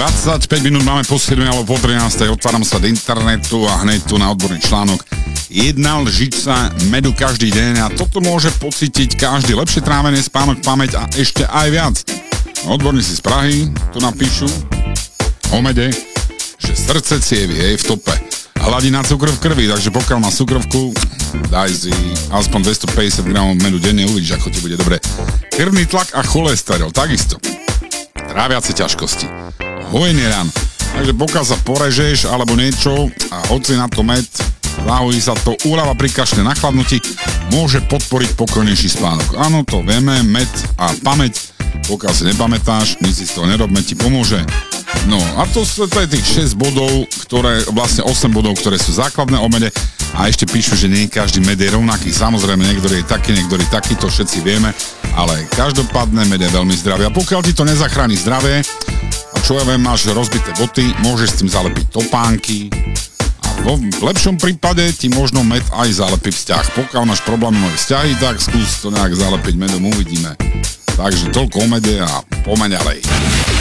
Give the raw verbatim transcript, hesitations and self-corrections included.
dvadsaťpäť minút máme po siedmej alebo po trinástej. Otváram sa do internetu a hneď tu na odborný článok. Jedna lžica medu každý deň a toto môže pocítiť každý. Lepšie trávenie, spánok, pamäť a ešte aj viac. Odborníci z Prahy tu napíšu o mede, že srdce cievy je v tope. Hladina cukru v krvi, takže pokiaľ má cukrovku, daj si aspoň dvestopäťdesiat gramov medu denne, uvidíš, ako ti bude dobre. Krvný tlak a cholesterol, takisto. Tráviace ťažkosti. Hojenie rán. Takže pokiaľ sa porežeš alebo niečo a hoci na to med, zahojí sa to, úľava pri kašle na chladnutí, môže podporiť pokojnejší spánok. Áno, to vieme, med a pamäť, pokiaľ si nepamätáš, nič si z toho nerobme, ti pomôže. No a to, to je tých šesť bodov, ktoré, vlastne osem bodov, ktoré sú základné o mede a ešte píšu, že nie každý med je rovnaký. Samozrejme, niektorý je taký, niektorý taký, to všetci vieme, ale každopádne med je veľmi zdravý. A pokiaľ ti to nezachráni zdravie, a čo ja viem, máš rozbité boty, môžeš s tým zalepiť topánky a vo lepšom prípade ti možno med aj zalepí vzťah. Pokiaľ máš problémové vzťahy, tak skús to nejak zalepiť medom, uvidíme. Takže toľko o mede a poďme ďalej.